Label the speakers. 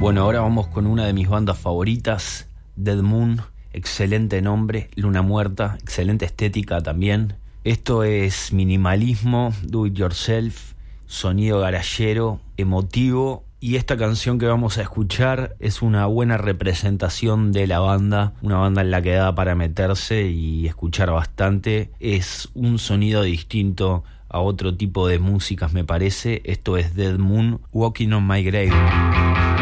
Speaker 1: Bueno, ahora vamos con una de mis bandas favoritas, Dead Moon, excelente nombre, Luna Muerta, excelente estética también. Esto es minimalismo, do it yourself, sonido garallero, emotivo, y esta canción que vamos a escuchar es una buena representación de la banda, una banda en la que da para meterse y escuchar bastante. Es un sonido distinto a otro tipo de músicas, me parece. Esto es Dead Moon, Walking on My Grave.